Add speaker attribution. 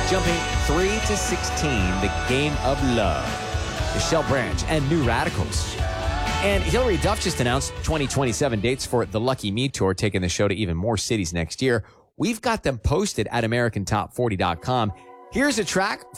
Speaker 1: Jumping 3 to 16, the game of love. Michelle Branch and New Radicals. And Hilary Duff just announced 2027 dates for the Lucky Me Tour, taking the show to even more cities next year. We've got them posted at AmericanTop40.com. Here's a track